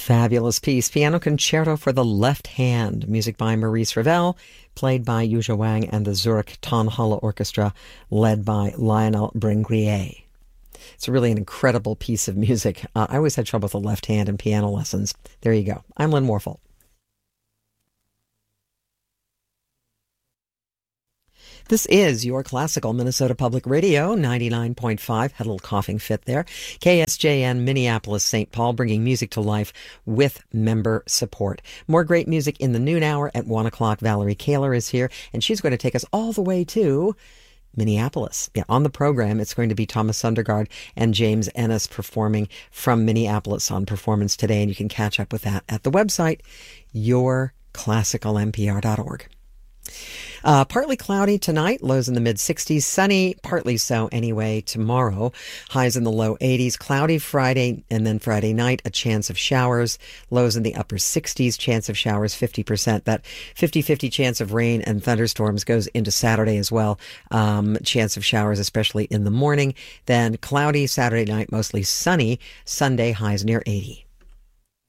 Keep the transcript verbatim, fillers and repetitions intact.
Fabulous piece. Piano Concerto for the Left Hand. Music by Maurice Ravel, played by Yuzha Wang and the Zurich Tonhalle Orchestra, led by Lionel Bringrier. It's really an incredible piece of music. Uh, I always had trouble with the left hand in piano lessons. There you go. I'm Lynn Warfel. This is your classical Minnesota Public Radio, ninety-nine point five. Had a little coughing fit there. K S J N Minneapolis, Saint Paul, bringing music to life with member support. More great music in the noon hour at one o'clock. Valerie Kaler is here, and she's going to take us all the way to Minneapolis. Yeah, on the program, it's going to be Thomas Sundergaard and James Ennis performing from Minneapolis on Performance Today, and you can catch up with that at the website, your classical n p r dot org. Uh, partly cloudy tonight, lows in the mid sixties, sunny, partly so anyway tomorrow, highs in the low eighties, cloudy Friday, and then Friday night, a chance of showers, lows in the upper sixties, chance of showers fifty percent. That fifty-fifty chance of rain and thunderstorms goes into Saturday as well, um, chance of showers especially in the morning, then cloudy Saturday night, mostly sunny, Sunday highs near eighty.